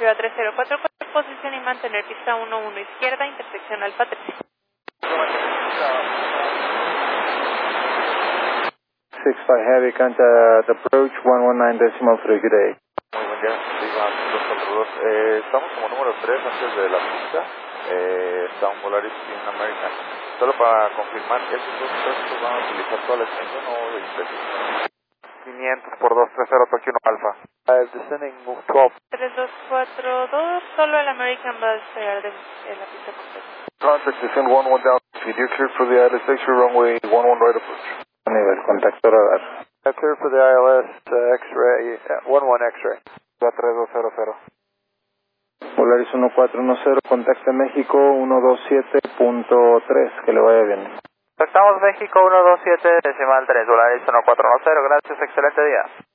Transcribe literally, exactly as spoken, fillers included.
Ciudad tres cero cuatro cuatro, posición y mantener pista uno uno izquierda, intersección Alfa tres. six five Heavy, contact approach one one nine decimal three, good day. Muy buen día, Iván dos cuatro dos. Eh, estamos como número tres antes de la pista. Eh, está un Volaris y un American. Solo para confirmar, ¿esos dos tráficos van a utilizar toda la extensión o de impresión? quinientos por dos tres cero Tokio uno Alfa. Uh, descending move twelve. tres dos cuatro dos, solo el American va a despegar de, de la pista completa. Contact descend one one down. If you're cleared for the I L S X-ray runway one one right approach. Nivel, contacto radar. Uh, cleared for the I L S uh, X-ray, uh, one one X-ray. tres dos cero cero. Volaris uno cuatro uno cero, contacte México uno dos siete punto tres, que le vaya bien. Estamos México uno dos siete decimal tres, Volaris uno cuatro uno cero, gracias, excelente día.